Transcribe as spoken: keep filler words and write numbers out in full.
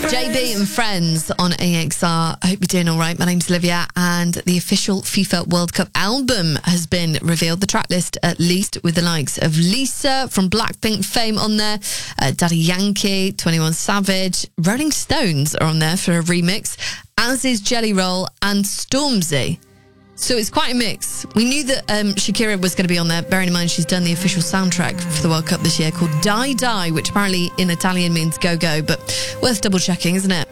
J B and Friends on A X R. I hope you're doing all right. My name's Olivia, and the official FIFA World Cup album has been revealed. The track list, at least, with the likes of Lisa from Blackpink fame on there, uh, Daddy Yankee, twenty-one Savage, Rolling Stones are on there for a remix, as is Jelly Roll and Stormzy. So it's quite a mix. We knew that um, Shakira was going to be on there, bearing in mind she's done the official soundtrack for the World Cup this year called Die Die, which apparently in Italian means go go, but worth double checking, isn't it?